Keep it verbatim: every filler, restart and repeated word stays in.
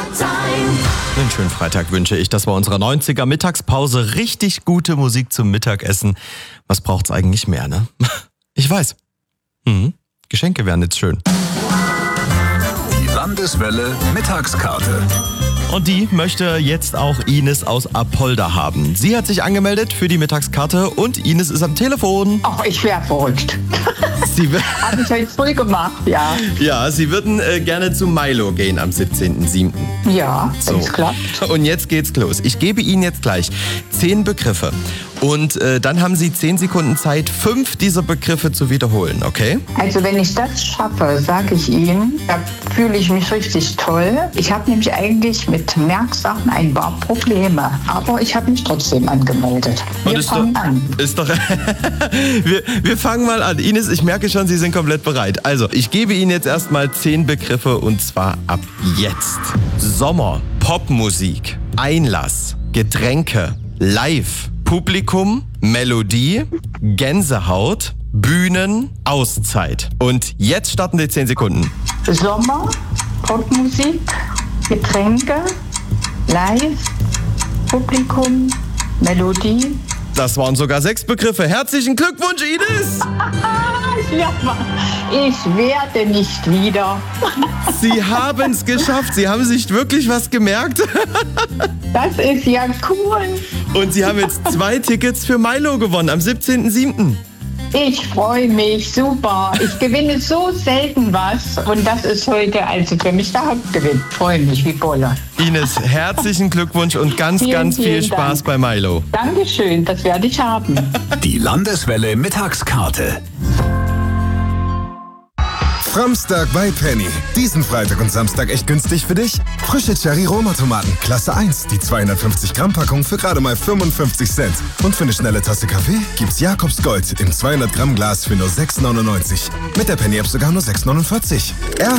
Einen schönen Freitag wünsche ich. Das war unsere neunziger Mittagspause. Richtig gute Musik zum Mittagessen. Was braucht's eigentlich mehr, ne? Ich weiß. Mhm. Geschenke wären jetzt schön. Die Landeswelle Mittagskarte. Und die möchte jetzt auch Ines aus Apolda haben. Sie hat sich angemeldet für die Mittagskarte und Ines ist am Telefon. Ach, ich wäre verrückt. Sie Habe ich heute früh gemacht, ja. Ja, Sie würden äh, gerne zu Milo gehen am siebzehnten siebten Ja, So. das klappt. Und jetzt geht's los. Ich gebe Ihnen jetzt gleich zehn Begriffe. Und äh, dann haben Sie zehn Sekunden Zeit, fünf dieser Begriffe zu wiederholen, okay? Also wenn ich das schaffe, sage ich Ihnen, da fühle ich mich richtig toll. Ich habe nämlich eigentlich mit Merksachen ein paar Probleme. Aber ich habe mich trotzdem angemeldet. Wir Und ist fangen doch, an. Ist doch wir, wir fangen mal an. Ines, ich merke schon, Sie sind komplett bereit. Also, ich gebe Ihnen jetzt erstmal zehn Begriffe und zwar ab jetzt. Sommer, Popmusik, Einlass, Getränke, Live, Publikum, Melodie, Gänsehaut, Bühnen, Auszeit. Und jetzt starten die zehn Sekunden. Sommer, Popmusik, Getränke, Live, Publikum, Melodie. Das waren sogar sechs Begriffe. Herzlichen Glückwunsch, Ines! Ja, ich werde nicht wieder. Sie haben es geschafft. Sie haben sich wirklich was gemerkt. Das ist ja cool. Und Sie haben jetzt zwei Tickets für Milo gewonnen am siebzehnten siebten Ich freue mich, super. Ich gewinne so selten was und das ist heute also für mich der Hauptgewinn. Ich freue mich wie Bolle. Ines, herzlichen Glückwunsch und ganz, Vielen, ganz viel vielen Spaß Dank. bei Milo. Dankeschön, das werde ich haben. Die Landeswelle Mittagskarte. Samstag bei Penny. Diesen Freitag und Samstag echt günstig für dich? Frische Cherry-Roma-Tomaten, Klasse eins, die zweihundertfünfzig Gramm Packung für gerade mal fünfundfünfzig Cent. Und für eine schnelle Tasse Kaffee gibt's Jakobs Gold im zweihundert Gramm Glas für nur sechs neunundneunzig. Mit der Penny-App sogar nur sechs neunundvierzig.